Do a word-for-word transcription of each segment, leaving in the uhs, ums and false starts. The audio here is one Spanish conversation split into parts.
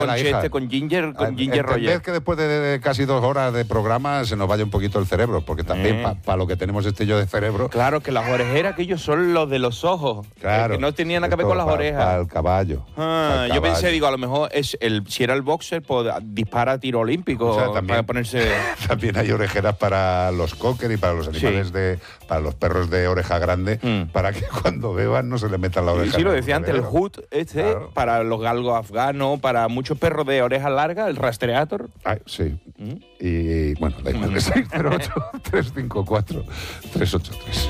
Con la cheste, hija. con ginger, con ginger Entender roller. que después de, de casi dos horas de programa se nos vaya un poquito el cerebro, porque también Eh. para pa lo que tenemos este yo de cerebro. Claro, que las orejeras que ellos son los de los ojos. Claro. eh, que no tenían nada que ver con las Para orejas. el caballo. Ah, pa'l yo pensé, caballo. digo, a lo mejor es el si era el boxer, pues dispara a tiro olímpico O sea, también- para ponerse. También hay orejeras para los cocker y para los animales Sí. de. para los perros de oreja grande, Mm. para que cuando beban no se le metan la Sí, oreja. sí, lo en el decía antes, el bebedero. hood este, Claro. para los galgos afganos, para muchos perros de orejas largas, el rastreator. Ay, sí. Mm. Y bueno, da igual, seis cero ocho, tres cinco cuatro, tres ocho tres.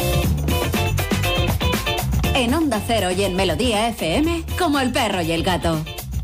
En Onda Cero y en Melodía F M, como el perro y el gato.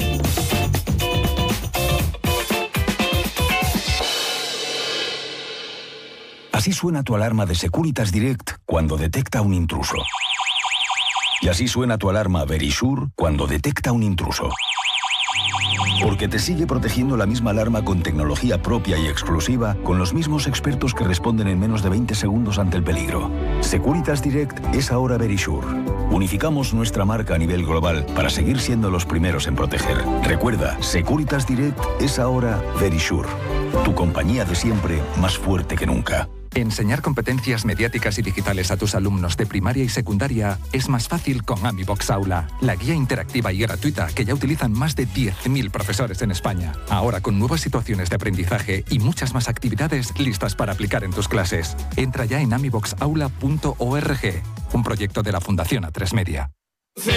Así suena tu alarma de Securitas Direct cuando detecta un intruso. Y así suena tu alarma Verisure cuando detecta un intruso. Porque te sigue protegiendo la misma alarma con tecnología propia y exclusiva, con los mismos expertos que responden en menos de veinte segundos ante el peligro. Securitas Direct es ahora Verisure. Unificamos nuestra marca a nivel global para seguir siendo los primeros en proteger. Recuerda, Securitas Direct es ahora Verisure. Tu compañía de siempre, más fuerte que nunca. Enseñar competencias mediáticas y digitales a tus alumnos de primaria y secundaria es más fácil con AmiBox Aula, la guía interactiva y gratuita que ya utilizan más de diez mil profesores en España. Ahora con nuevas situaciones de aprendizaje y muchas más actividades listas para aplicar en tus clases. Entra ya en amibox aula punto org, un proyecto de la Fundación A tres Media.